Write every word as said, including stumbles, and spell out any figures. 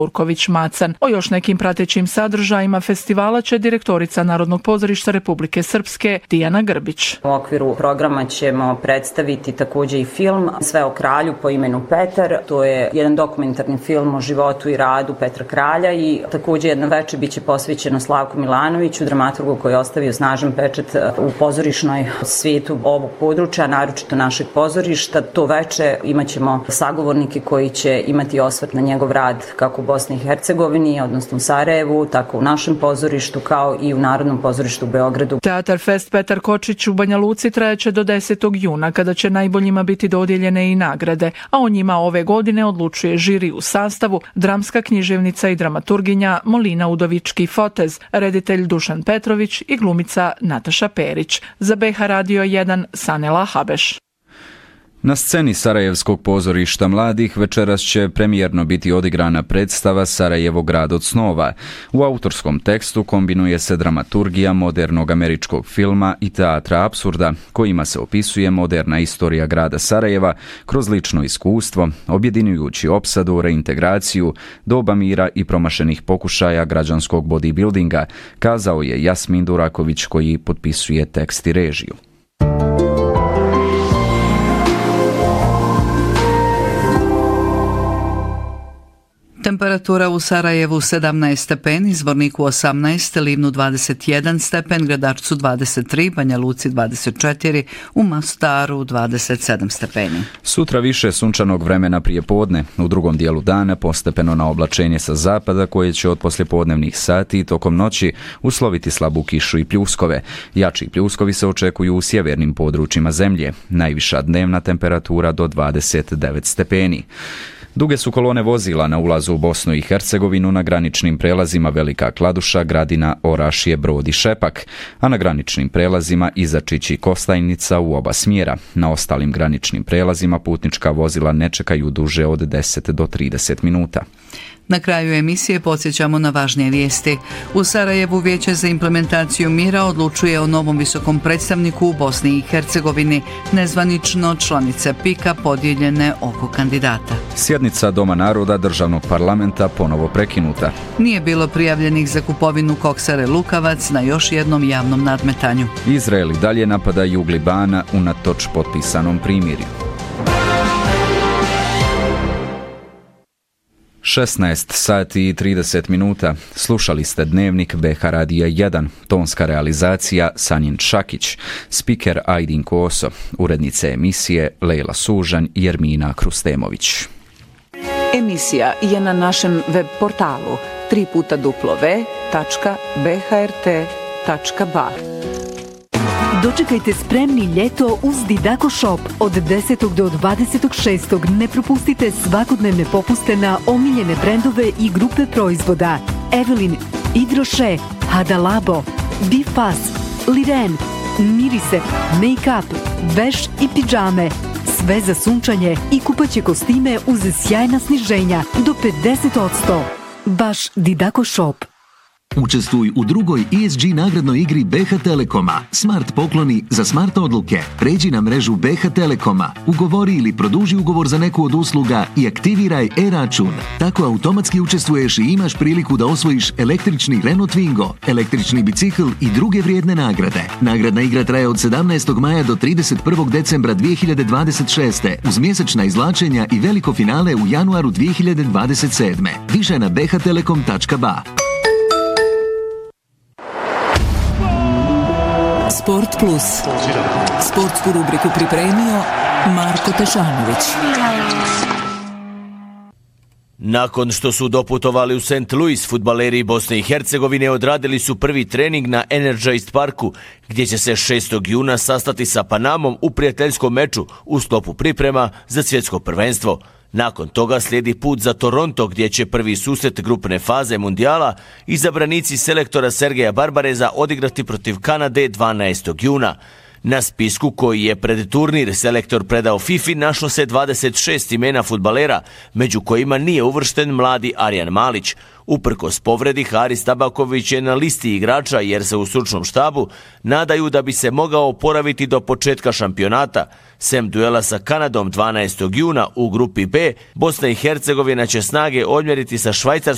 Urković Macan. O još nekim pratećim sadržajima festivala će direktorica Narodnog pozorišta Republike Srpske Dijana Grbić. U okviru programa ćemo predstaviti također i film Sve o kralju po imenu Petar. To je jedan dokumentarni film o životu i radu Petra Kralja i također jedna večer biće posvećeno Slavku Milanoviću, dramaturgu koji je ostavio snažan pečat u pozorišnoj svijetu ovog područja, naročito našeg pozorišta. To veče imat ćemo sagovornike koji će imati osvrt na njegov rad kako u Bosni i Hercegovini, odnosno u Sarajevu, tako u našem pozorištu kao i u Narodnom pozorištu u Beogradu. Teatar Fest Petar Kočić u Banja Luci trajeće do desetog juna kada će najboljima biti dodijeljene i nagrade, a o njima ove godine odlučuje žiri u sastavu dramska književnica i dramaturginja Molina Udovički-Fotez, reditelj Dušan Petrović i glumica Nataša Perić. Za B H Radio jedan Sanela Habeš. Na sceni Sarajevskog pozorišta mladih večeras će premijerno biti odigrana predstava Sarajevo grad od snova. U autorskom tekstu kombinuje se dramaturgija modernog američkog filma i teatra apsurda, kojima se opisuje moderna istorija grada Sarajeva kroz lično iskustvo, objedinjujući opsadu, reintegraciju, doba mira i promašenih pokušaja građanskog bodybuildinga, kazao je Jasmin Duraković koji potpisuje tekst i režiju. Temperatura u Sarajevu sedamnaest stepeni, Zvorniku osamnaest, Livnu dvadeset jedan stepen, Gradačcu dvadeset tri, Banja Luci dvadeset četiri, u Mostaru dvadeset sedam stepeni. Sutra više sunčanog vremena prije podne, u drugom dijelu dana postepeno na oblačenje sa zapada koje će od poslijepodnevnih sati i tokom noći usloviti slabu kišu i pljuskove. Jači pljuskovi se očekuju u sjevernim područjima zemlje, najviša dnevna temperatura do dvadeset devet stepeni. Duge su kolone vozila na ulazu u Bosnu i Hercegovinu na graničnim prelazima Velika Kladuša, Gradina, Orašje, Brod i Šepak, a na graničnim prelazima Izačić i Kostajnica u oba smjera. Na ostalim graničnim prelazima putnička vozila ne čekaju duže od deset do trideset minuta. Na kraju emisije podsjećamo na važnije vijesti. U Sarajevu Vijeće za implementaciju mira odlučuje o novom visokom predstavniku u Bosni i Hercegovini, nezvanično članice P I K-a podijeljene oko kandidata. Sjednica Doma naroda državnog parlamenta ponovo prekinuta. Nije bilo prijavljenih za kupovinu koksare Lukavac na još jednom javnom nadmetanju. Izrael i dalje napada jug Libana unatoč potpisanom primirju. šesnaest sati i trideset minuta. Slušali ste Dnevnik B H Radija jedan, tonska realizacija Sanjin Šakić, spiker Ajdin Koso, urednice emisije Lejla Sužanj i Jermina Krustemović. Emisija je na našem web portalu tri puta w tačka b h r t tačka b a. Dočekajte spremni ljeto uz Didako Shop. Od desetog do dvadesetog šestog ne propustite svakodnevne popuste na omiljene brendove i grupe proizvoda. Evelyn, Hydroche, Hada Labo, Bifas, Liren, Mirise, Make-up, veš i pidžame. Sve za sunčanje i kupaće kostime uz sjajna sniženja do pedeset posto. Baš Didako Shop. Učestvuj u drugoj E S G nagradnoj igri B H Telekoma. Smart pokloni za smart odluke. Pređi na mrežu B H Telekoma. Ugovori ili produži ugovor za neku od usluga i aktiviraj e-račun. Tako automatski učestvuješ i imaš priliku da osvojiš električni Renault Twingo, električni bicikl i druge vrijedne nagrade. Nagradna igra traje od sedamnaestog maja do trideset prvog decembra dvije hiljade dvadeset šeste uz mjesečna izvlačenja i veliko finale u januaru dvije hiljade dvadeset sedme. Više na b h telekom tačka b a. Sport Plus. Sportsku rubriku pripremio Marko Tešanović. Nakon što su doputovali u Saint Louis, fudbaleri Bosne i Hercegovine odradili su prvi trening na Energized Parku, gdje će se šestog juna sastati sa Panamom u prijateljskom meču u sklopu priprema za svjetsko prvenstvo. Nakon toga slijedi put za Toronto, gdje će prvi susret grupne faze mundijala izabranici selektora Sergeja Barbareza odigrati protiv Kanade dvanaestog juna. Na spisku koji je pred turnir selektor predao FIFA našlo se dvadeset šest imena fudbalera, među kojima nije uvršten mladi Arjan Malić. Uprkos povredi, Haris Tabaković je na listi igrača jer se u stručnom štabu nadaju da bi se mogao oporaviti do početka šampionata. Sem duela sa Kanadom dvanaestog juna u grupi B, Bosna i Hercegovina će snage odmjeriti sa Švajcarskom